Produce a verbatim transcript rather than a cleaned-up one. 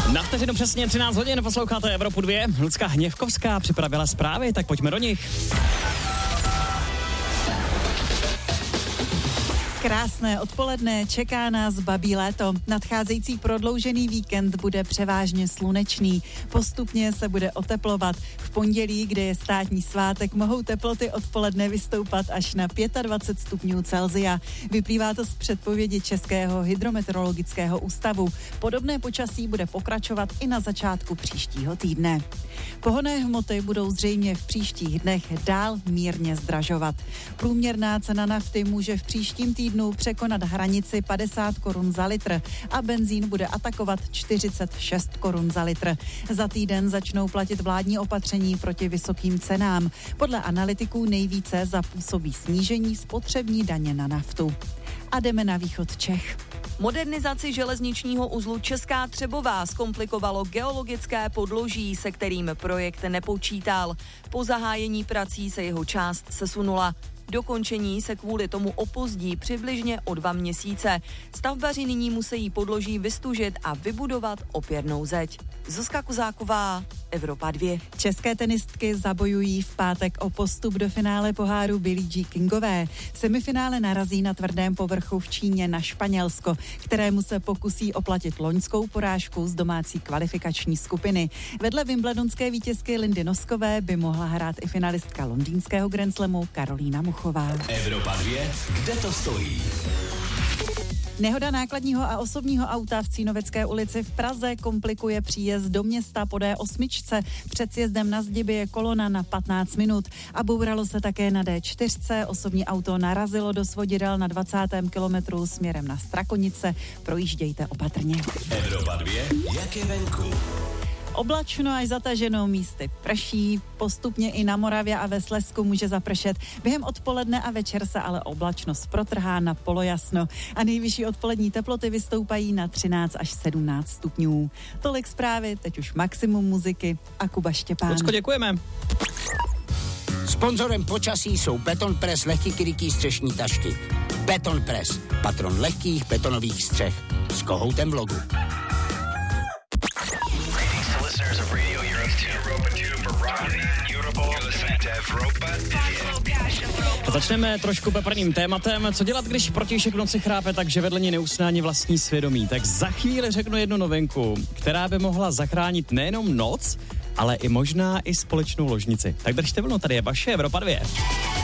Na vteřinu přesně třináct hodin posloucháte Evropu dva. Lucka Hněvkovská připravila zprávy, tak pojďme do nich. Krásné odpoledne, čeká nás babí léto. Nadcházející prodloužený víkend bude převážně slunečný. Postupně se bude oteplovat. V pondělí, kde je státní svátek, mohou teploty odpoledne vystoupat až na dvacet pět stupňů Celsia. Vyplývá to z předpovědi Českého hydrometeorologického ústavu. Podobné počasí bude pokračovat i na začátku příštího týdne. Pohonné hmoty budou zřejmě v příštích dnech dál mírně zdražovat. Průměrná cena nafty může v příštím týdnu překonat hranici padesát korun za litr a benzín bude atakovat čtyřicet šest korun za litr. Za týden začnou platit vládní opatření proti vysokým cenám. Podle analytiků nejvíce zapůsobí snížení spotřební daně na naftu. A jdeme na východ Čech. Modernizaci železničního uzlu Česká Třebová zkomplikovalo geologické podloží, se kterým projekt nepočítal. Po zahájení prací se jeho část sesunula. Dokončení se kvůli tomu opozdí přibližně o dva měsíce. Stavbaři nyní musí podloží vystužit a vybudovat opěrnou zeď. Zuzka Kuzáková, Evropa dva. České tenistky zabojují v pátek o postup do finále poháru Billie Jean Kingové. V semifinále narazí na tvrdém povrchu v Číně na Španělsko, kterému se pokusí oplatit loňskou porážku z domácí kvalifikační skupiny. Vedle wimbledonské vítězky Lindy Noskové by mohla hrát i finalistka londýnského Grand Slamu Karolína Muchová. Evropa dva, kde to stojí? Nehoda nákladního a osobního auta v Cínovecké ulici v Praze komplikuje příjezd do města po D osm. Před sjezdem na Zdiby je kolona na patnáct minut a bouralo se také na D čtyři. Osobní auto narazilo do svodidel na dvacátém kilometru směrem na Strakonice. Projíždějte opatrně. Evropa dva, jak je venku? Oblačno až zataženo, místy prší, postupně i na Moravě a ve Slezsku může zapršet. Během odpoledne a večer se ale oblačnost protrhá na polojasno a nejvyšší odpolední teploty vystoupají na třináct až sedmnáct stupňů. Tolik zprávy, teď už maximum muziky a Kuba Štěpán. Lucko, děkujeme. Sponzorem počasí jsou Beton Press lehký krytí střešní tašky. Beton Press, patron lehkých betonových střech. S kohoutem v logu. Začneme trošku peprným tématem. Co dělat, když protějšek v noci chrápe, takže vedle ní neusne ani vlastní svědomí? Tak za chvíli řeknu jednu novinku, která by mohla zachránit nejenom noc, ale i možná i společnou ložnici. Tak držte vlnu, tady je vaše Evropa dva.